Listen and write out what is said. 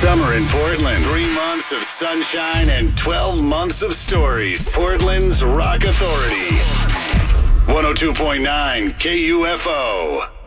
summer in Portland. 3 months of sunshine and 12 months of stories. Portland's Rock Authority. 102.9 KUFO.